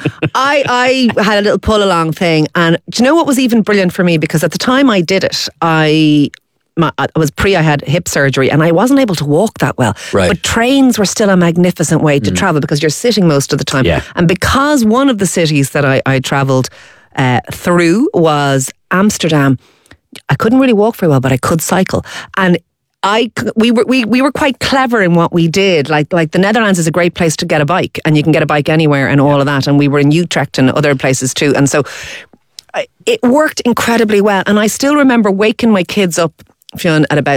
I I had a little pull along thing, and do you know what was even brilliant for me? Because at the time I did it, I. My, I was pre, I had hip surgery and I wasn't able to walk that well. Right. But trains were still a magnificent way to mm. travel because you're sitting most of the time. Yeah. And because one of the cities that I, I travelled uh, through was Amsterdam, I couldn't really walk very well, but I could cycle. And I, we were we, we were quite clever in what we did. Like like the Netherlands is a great place to get a bike, and you can get a bike anywhere and all of that. And we were in Utrecht and other places too. And so it worked incredibly well. And I still remember waking my kids up, Fionn, at about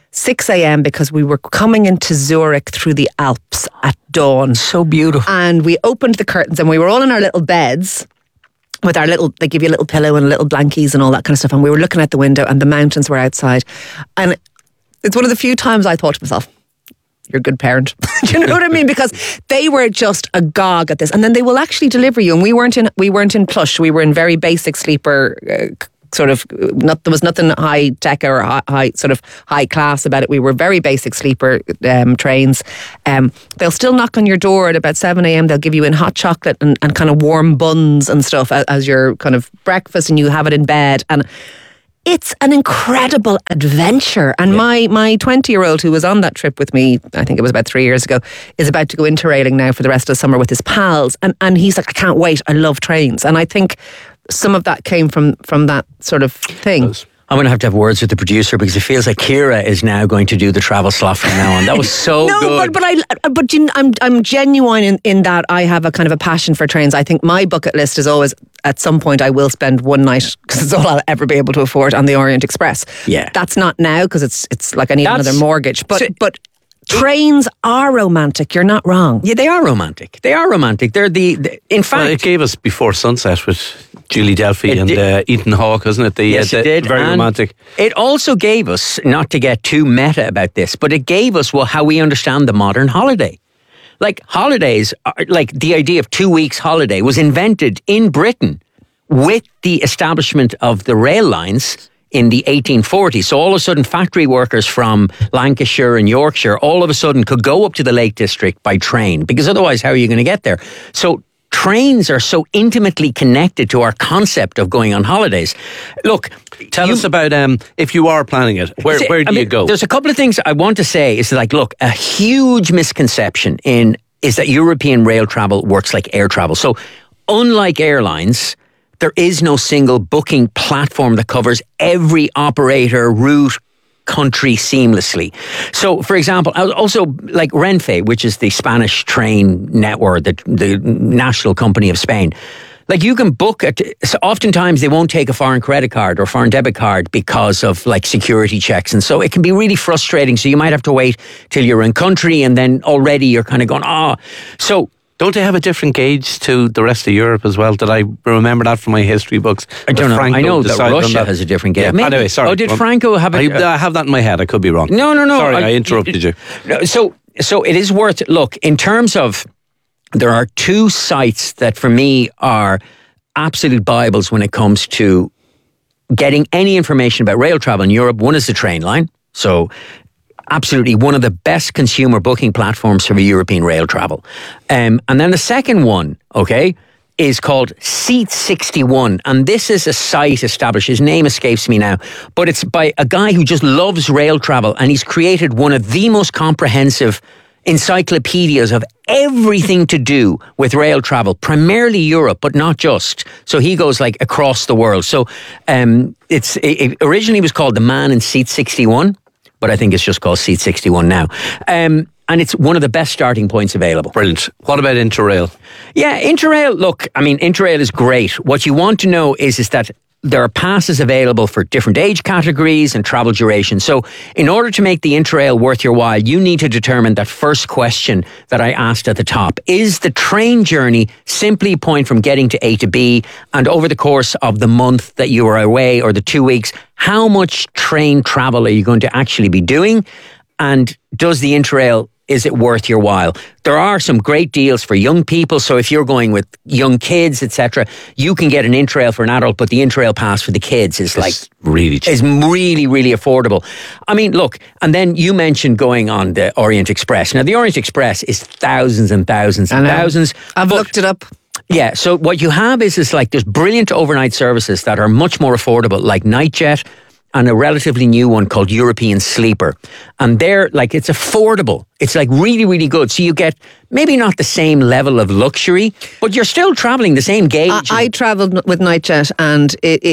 six a.m. because we were coming into Zurich through the Alps at dawn. So beautiful. And we opened the curtains and we were all in our little beds with our little, they give you a little pillow and little blankies and all that kind of stuff. And we were looking out the window and the mountains were outside. And it's one of the few times I thought to myself, you're a good parent. Do you know what I mean? Because they were just agog at this. And then they will actually deliver you. And we weren't in, we weren't in plush. We were in very basic sleeper uh, sort of, not, there was nothing high tech or high, high sort of high class about it. We were very basic sleeper um, trains. Um, they'll still knock on your door at about seven a.m. They'll give you in hot chocolate and, and kind of warm buns and stuff as, as your kind of breakfast, and you have it in bed. And it's an incredible adventure. And yeah. my my twenty-year-old who was on that trip with me, I think it was about three years ago, is about to go interrailing now for the rest of the summer with his pals. And, and he's like, I can't wait. I love trains. And I think some of that came from from that sort of thing. I'm going to have to have words with the producer because it feels like Ciara is now going to do the travel slot from now on. That was so no, good. No, but but I but you know, I'm I'm genuine in, in that I have a kind of a passion for trains. I think my bucket list is always at some point I will spend one night, because it's all I'll ever be able to afford, on the Orient Express. Yeah, that's not now because it's it's like I need that's, another mortgage. But so, but. Trains are romantic. You're not wrong. Yeah, they are romantic. They are romantic. They're the, the in fact, well, it gave us Before Sunset with Julie Delpy and uh, Ethan Hawke, isn't it? The, yes, uh, it did. Very and romantic. It also gave us, not to get too meta about this, but it gave us well how we understand the modern holiday. Like holidays, are, like the idea of two weeks holiday was invented in Britain with the establishment of the rail lines in the eighteen forties. So all of a sudden factory workers from Lancashire and Yorkshire all of a sudden could go up to the Lake District by train, because otherwise how are you going to get there? So trains are so intimately connected to our concept of going on holidays. Look, tell you, us about um, if you are planning it, where, where do I mean, you go? There's a couple of things I want to say. Is like, look, a huge misconception in is that European rail travel works like air travel. So unlike airlines, there is no single booking platform that covers every operator, route, country seamlessly. So, for example, also like Renfe, which is the Spanish train network, the, the national company of Spain, like you can book it. So oftentimes they won't take a foreign credit card or foreign debit card because of like security checks. And so it can be really frustrating. So you might have to wait till you're in country and then already you're kind of going, ah. Oh. So, don't they have a different gauge to the rest of Europe as well? Did I remember that from my history books? I don't know. Franco I know that Russia that. has a different gauge. Yeah. Anyway, sorry. Oh, did Franco have a... I, I have that in my head. I could be wrong. No, no, no. Sorry, I, I interrupted you. So, so it is worth... Look, in terms of... There are two sites that for me are absolute Bibles when it comes to getting any information about rail travel in Europe. One is the Trainline. So... absolutely one of the best consumer booking platforms for European rail travel. Um, and then the second one, okay, is called Seat sixty-one. And this is a site established, his name escapes me now, but it's by a guy who just loves rail travel, and he's created one of the most comprehensive encyclopedias of everything to do with rail travel, primarily Europe, but not just. So he goes like across the world. So um, it's it originally was called The Man in Seat sixty-one. But I think it's just called Seat sixty-one now. Um, and it's one of the best starting points available. Brilliant. What about Interrail? Yeah, Interrail, look, I mean, Interrail is great. What you want to know is, is that there are passes available for different age categories and travel duration. So in order to make the Interrail worth your while, you need to determine that first question that I asked at the top. Is the train journey simply a point from getting to A to B, and over the course of the month that you are away or the two weeks, how much train travel are you going to actually be doing? And does the Interrail, is it worth your while? There are some great deals for young people. So if you're going with young kids, et cetera, you can get an Interrail for an adult, but the Interrail pass for the kids is like it's really cheap. is really, really affordable. I mean, look, and then you mentioned going on the Orient Express. Now, the Orient Express is thousands and thousands and thousands. I've looked it up. Yeah, so what you have is, is like there's brilliant overnight services that are much more affordable, like Nightjet, and a relatively new one called European Sleeper. And they're like, it's affordable. It's like really, really good. So you get maybe not the same level of luxury, but you're still travelling the same gauge. I, I travelled with Nightjet, and it, it, it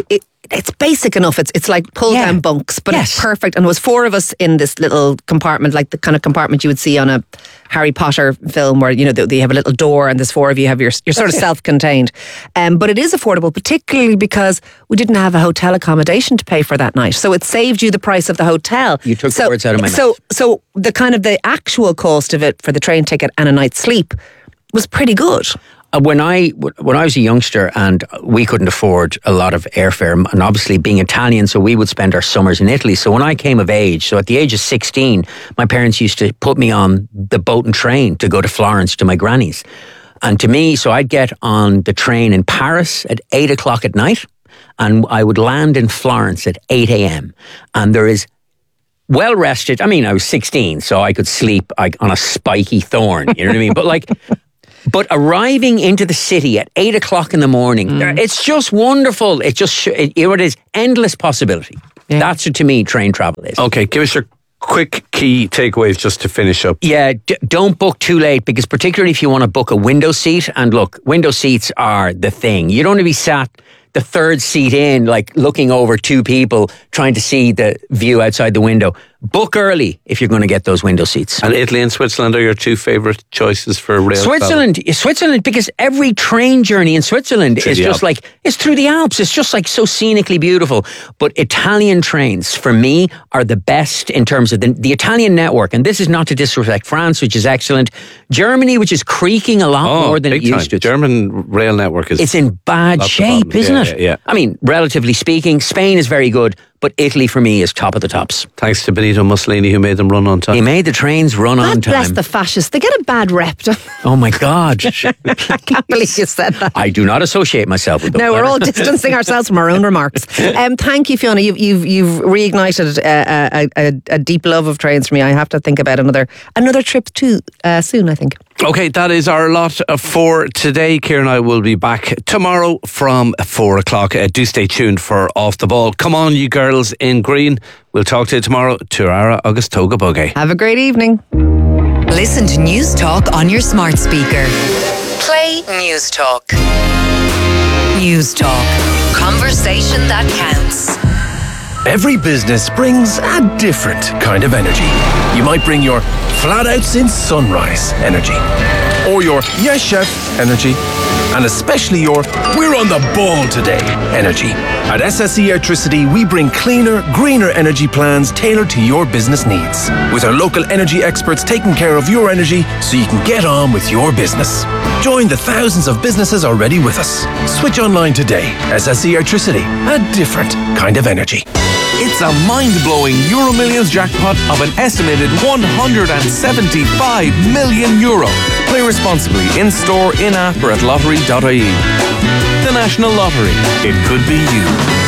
it's basic enough. It's it's like pull Yeah. down bunks, but Yes. it's perfect. And there was four of us in this little compartment, like the kind of compartment you would see on a Harry Potter film, where you know they they have a little door, and there's four of you. Have your you're sort of That's it. self-contained, um, but it is affordable, particularly because we didn't have a hotel accommodation to pay for that night, so it saved you the price of the hotel. You took so, the words out of my so, mouth. So the kind of the actual cost of it for the train ticket and a night's sleep was pretty good. Uh, When I when I was a youngster and we couldn't afford a lot of airfare, and obviously being Italian, so we would spend our summers in Italy. So when I came of age, so at the age of sixteen, my parents used to put me on the boat and train to go to Florence to my granny's. And to me, so I'd get on the train in Paris at eight o'clock at night, and I would land in Florence at eight a.m. And there is well rested. I mean, I was sixteen, so I could sleep like, on a spiky thorn. You know what I mean? But like. But arriving into the city at eight o'clock in the morning, there- it's just wonderful. It just, sh- it, you know, it is endless possibility. That's what to me train travel is. Okay, give us your quick key takeaways just to finish up. Yeah, d- don't book too late, because particularly if you want to book a window seat, and look, window seats are the thing. You don't want to be sat the third seat in, like looking over two people trying to see the view outside the window. Book early if you're going to get those window seats. And Italy and Switzerland are your two favourite choices for rail travel? Switzerland, Switzerland, because every train journey in Switzerland Through is the just Alps. like, it's through the Alps. It's just like so scenically beautiful. But Italian trains, for me, are the best in terms of the, the Italian network. And this is not to disrespect France, which is excellent. Germany, which is creaking a lot Oh, more than it big time. used to. German rail network is... It's in bad lots of shape, problems. isn't Yeah, it? yeah, yeah. I mean, relatively speaking, Spain is very good, but Italy for me is top of the tops. Thanks to Benito Mussolini, who made them run on time. He made the trains run on God bless time. the fascists. They get a bad rep. Oh my God. I can't believe you said that. I do not associate myself with them. No, we're all distancing ourselves from our own remarks. Um, thank you, Fiona. You've you've, you've reignited uh, a, a, a deep love of trains for me. I have to think about another another trip too uh, soon, I think. Okay, that is our lot uh, for today. Kieran and I will be back tomorrow from four o'clock. Uh, do stay tuned for Off the Ball. Come on, you girls in green. We'll talk to you tomorrow. Tuara August Toga Bugge. Have a great evening. Listen to News Talk on your smart speaker. Play News Talk. News Talk. Conversation that counts. Every business brings a different kind of energy. You might bring your flat out since sunrise energy, or your yes chef energy, and especially your we're on the ball today energy. At S S E Electricity, we bring cleaner, greener energy plans tailored to your business needs, with our local energy experts taking care of your energy so you can get on with your business. Join the thousands of businesses already with us. Switch online today. S S E Electricity, a different kind of energy. It's a mind-blowing Euro Millions jackpot of an estimated one hundred seventy-five million euro. Play responsibly in-store, in-app or at lottery dot I E. The National Lottery. It could be you.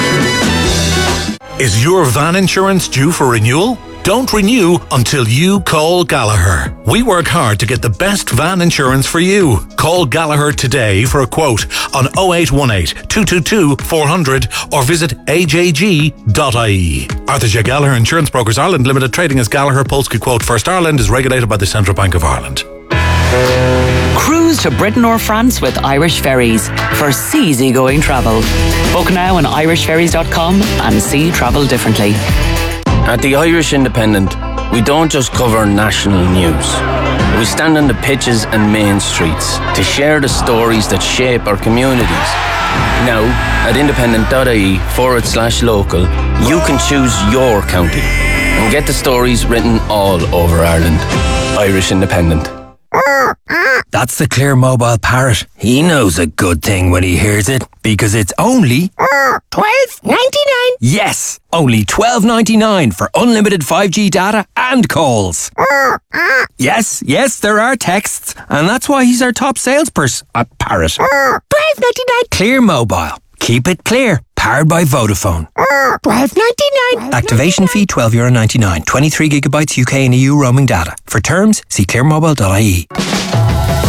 Is your van insurance due for renewal? Don't renew until you call Gallagher. We work hard to get the best van insurance for you. Call Gallagher today for a quote on oh eight one eight, two two two, four hundred or visit A J G dot I E. Arthur J. Gallagher Insurance Brokers Ireland Limited, trading as Gallagher Polski Quote First Ireland, is regulated by the Central Bank of Ireland. Cruise to Britain or France with Irish Ferries for easy-going travel. Book now on irish ferries dot com and see travel differently. At the Irish Independent, we don't just cover national news. We stand on the pitches and main streets to share the stories that shape our communities. Now, at independent.ie forward slash local, you can choose your county and get the stories written all over Ireland. Irish Independent. That's the Clear Mobile Parrot. He knows a good thing when he hears it, because it's only twelve ninety-nine. Yes, only twelve ninety-nine for unlimited five G data and calls. Yes, yes, there are texts, and that's why he's our top salesperson at Parrot. twelve ninety-nine. Clear Mobile. Keep it clear. Powered by Vodafone. twelve ninety-nine. Activation fee twelve euro ninety-nine. twenty-three gigabytes U K and E U roaming data. For terms, see clear mobile dot I E.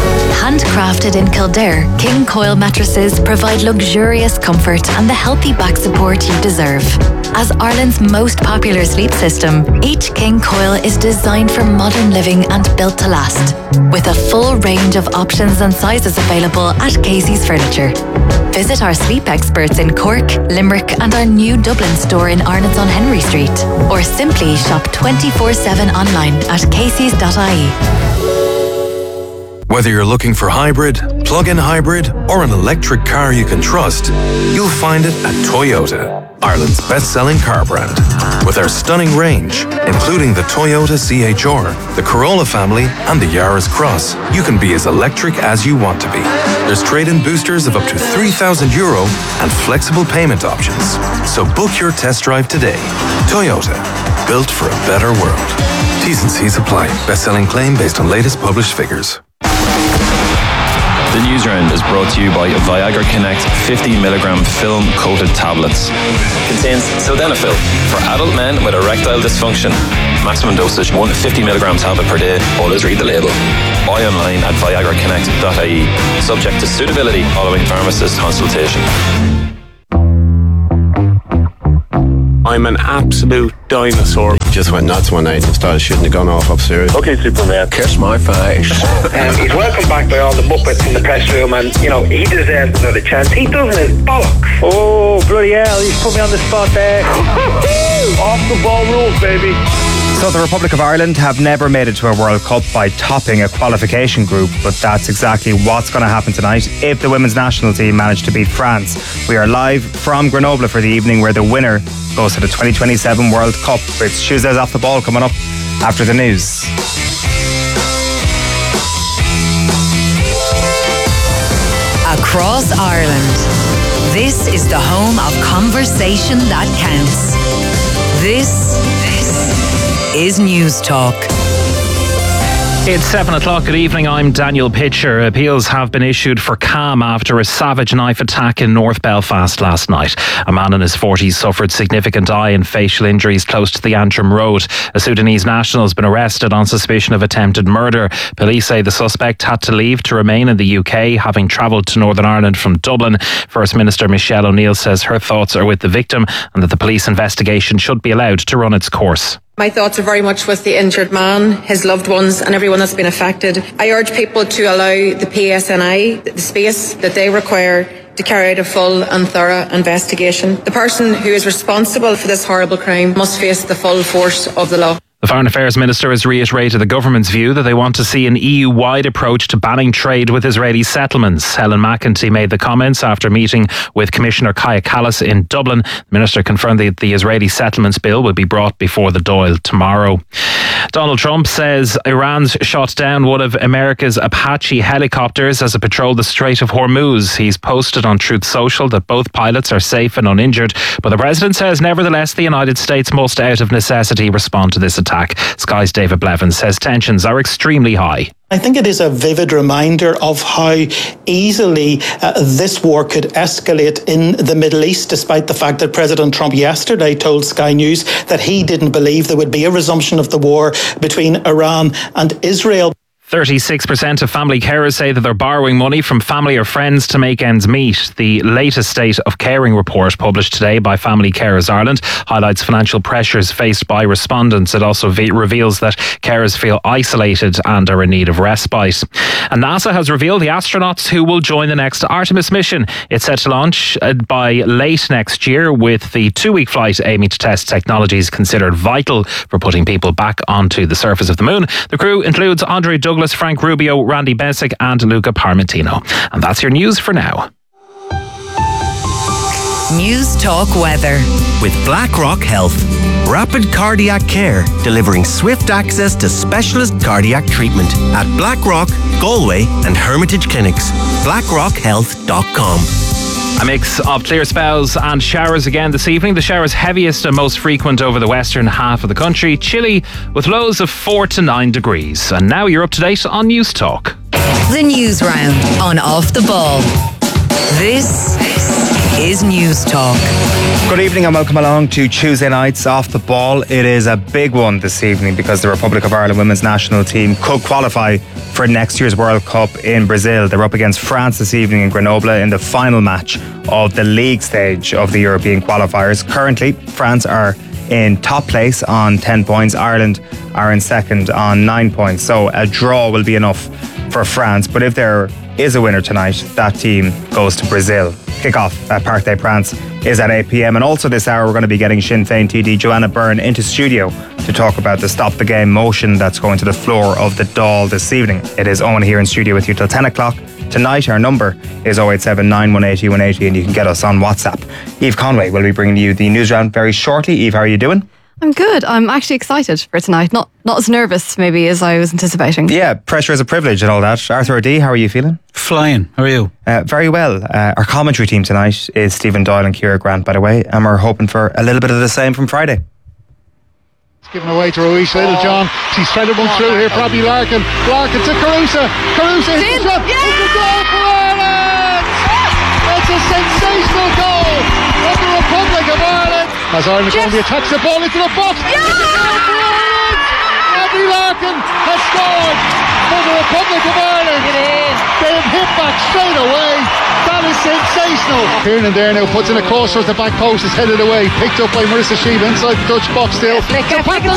Handcrafted in Kildare, King Coil mattresses provide luxurious comfort and the healthy back support you deserve. As Ireland's most popular sleep system, each King Coil is designed for modern living and built to last, with a full range of options and sizes available at Casey's Furniture. Visit our sleep experts in Cork, Limerick and our new Dublin store in Arnott's on Henry Street, or simply shop twenty-four seven online at caseys dot I E. Whether you're looking for hybrid, plug-in hybrid, or an electric car you can trust, you'll find it at Toyota, Ireland's best-selling car brand. With our stunning range, including the Toyota C H R, the Corolla family, and the Yaris Cross, you can be as electric as you want to be. There's trade-in boosters of up to three thousand euro and flexible payment options. So book your test drive today. Toyota, built for a better world. T's and C's apply. Best-selling claim based on latest published figures. The News Round is brought to you by Viagra Connect fifty milligram film coated tablets. Contains sildenafil for adult men with erectile dysfunction. Maximum dosage one fifty milligram tablet per day. Always read the label. Buy online at viagra connect dot I E. Subject to suitability following pharmacist consultation. I'm an absolute dinosaur. Just went nuts one night and started shooting the gun off upstairs. Okay, Superman. Kiss my face. um, he's welcomed back by all the Muppets in the press room, and, you know, he deserves another chance. He doesn't his bollocks. Oh, bloody hell, he's put me on the spot there. Off the ball rules, baby. So the Republic of Ireland have never made it to a World Cup by topping a qualification group, but that's exactly what's going to happen tonight if the women's national team manage to beat France. We are live from Grenoble for the evening, where the winner goes to the twenty twenty-seven World Cup. It's Tuesdays Off the Ball coming up after the news. Across Ireland, this is the home of conversation that counts. This, this is News Talk. It's seven o'clock. Good evening. I'm Daniel Pitcher. Appeals have been issued for Cam after a savage knife attack in North Belfast last night. A man in his forties suffered significant eye and facial injuries close to the Antrim Road. A Sudanese national has been arrested on suspicion of attempted murder. Police say the suspect had to leave to remain in the U K, having travelled to Northern Ireland from Dublin. First Minister Michelle O'Neill says her thoughts are with the victim and that the police investigation should be allowed to run its course. My thoughts are very much with the injured man, his loved ones and everyone that's been affected. I urge people to allow the P S N I the space that they require to carry out a full and thorough investigation. The person who is responsible for this horrible crime must face the full force of the law. The Foreign Affairs Minister has reiterated the government's view that they want to see an E U-wide approach to banning trade with Israeli settlements. Helen McEntee made the comments after meeting with Commissioner Kaya Kallas in Dublin. The Minister confirmed that the Israeli settlements bill will be brought before the Dáil tomorrow. Donald Trump says Iran's shot down one of America's Apache helicopters as it patrolled the Strait of Hormuz. He's posted on Truth Social that both pilots are safe and uninjured, but the president says nevertheless the United States must out of necessity respond to this attack. Sky's David Blevins says tensions are extremely high. I think it is a vivid reminder of how easily uh, this war could escalate in the Middle East, despite the fact that President Trump yesterday told Sky News that he didn't believe there would be a resumption of the war between Iran and Israel. thirty-six percent of family carers say that they're borrowing money from family or friends to make ends meet. The latest State of Caring report published today by Family Carers Ireland highlights financial pressures faced by respondents. It also v- reveals that carers feel isolated and are in need of respite. And NASA has revealed the astronauts who will join the next Artemis mission. It's set to launch by late next year, with the two-week flight aiming to test technologies considered vital for putting people back onto the surface of the moon. The crew includes Andre Douglas, Frank Rubio, Randy Besic and Luca Parmentino. And that's your news for now. News Talk Weather. With BlackRock Health. Rapid cardiac care, delivering swift access to specialist cardiac treatment at Blackrock, Galway and Hermitage Clinics. blackrock health dot com. A mix of clear spells and showers again this evening. The showers heaviest and most frequent over the western half of the country. Chilly with lows of four to nine degrees. And now you're up to date on News Talk. The News Round on Off the Ball. This is News Talk. Good evening and welcome along to Tuesday Nights Off the Ball. It is a big one this evening because the Republic of Ireland women's national team could qualify for next year's World Cup in Brazil. They're up against France this evening in Grenoble in the final match of the league stage of the European qualifiers. Currently, France are in top place on ten points. Ireland are in second on nine points. So a draw will be enough for France. But if there is a winner tonight, that team goes to Brazil. Kick-off at Parc des Princes is at eight p.m. And also this hour we're going to be getting Sinn Féin T D Joanna Byrne into studio to talk about the Stop the Game motion that's going to the floor of the Dáil this evening. It is Owen here in studio with you till ten o'clock. Tonight our number is oh eight seven nine one eight oh one eight oh and you can get us on WhatsApp. Eve Conway will be bringing you the news round very shortly. Eve, how are you doing? I'm good. I'm actually excited for tonight. Not not as nervous maybe as I was anticipating. Yeah, pressure is a privilege and all that. Arthur O'D, how are you feeling? Flying. How are you? Uh, very well. Uh, our commentary team tonight is Stephen Doyle and Ciara Grant, by the way, and we're hoping for a little bit of the same from Friday. It's given away to Ruiz Littlejohn. She's threaded one through here. Probably Larkin. Larkin to Carusa. Carusa hits the shot. It's a goal for Ireland! It's a sensational goal of the Republic of Ireland. As Ireland going to attach the ball into the box. Yeah! It's a goal for Ireland! Abby Larkin has scored for the Republic of Ireland. It is. They've hit back straight away. That is sensational. Kiernan there now puts in a cross towards the back post. Is headed away. Picked up by Marissa Sheehan inside the Dutch box still.